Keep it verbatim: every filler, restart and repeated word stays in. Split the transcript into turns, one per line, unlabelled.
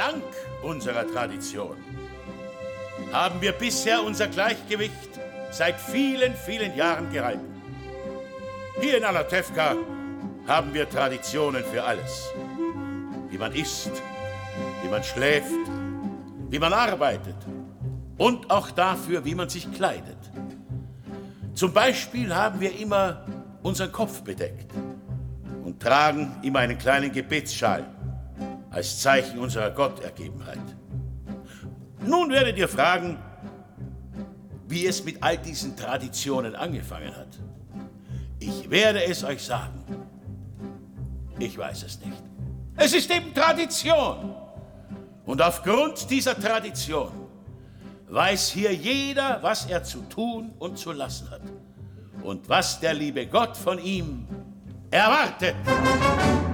Dank unserer Tradition haben wir bisher unser Gleichgewicht seit vielen, vielen Jahren gehalten. Hier in Anatevka haben wir Traditionen für alles. Wie man isst, wie man schläft, wie man arbeitet und auch dafür, wie man sich kleidet. Zum Beispiel haben wir immer unseren Kopf bedeckt und tragen immer einen kleinen Gebetsschal als Zeichen unserer Gottergebenheit. Nun werdet ihr fragen, wie es mit all diesen Traditionen angefangen hat. Ich werde es euch sagen. Ich weiß es nicht. Es ist eben Tradition. Und aufgrund dieser Tradition weiß hier jeder, was er zu tun und zu lassen hat. Und was der liebe Gott von ihm erwartet.